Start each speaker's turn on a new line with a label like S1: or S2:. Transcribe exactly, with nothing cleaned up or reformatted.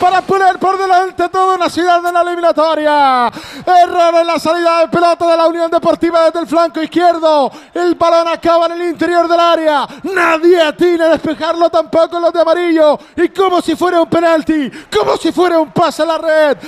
S1: para poner por delante toda una ciudad de la eliminatoria. Error en la salida de pelota de la Unión Deportiva desde el flanco izquierdo. El balón acaba en el interior del área. Nadie atina a despejarlo, tampoco los de amarillo. Y como si fuera un penalti, como si fuera un pase a la red.